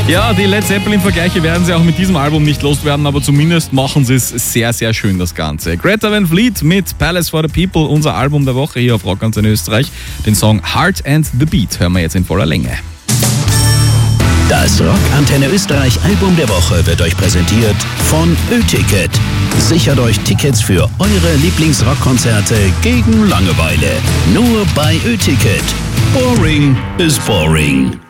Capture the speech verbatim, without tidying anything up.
Ja, die Led Zeppelin-Vergleiche werden sie auch mit diesem Album nicht loswerden, aber zumindest machen sie es sehr, sehr schön, das Ganze. Greta Van Fleet mit Palace for the People, unser Album der Woche hier auf Rock Antenne Österreich. Den Song Heart and the Beat hören wir jetzt in voller Länge. Das Rock Antenne Österreich Album der Woche wird euch präsentiert von Ö-Ticket. Sichert euch Tickets für eure Lieblingsrockkonzerte gegen Langeweile. Nur bei Ö-Ticket. Boring is boring.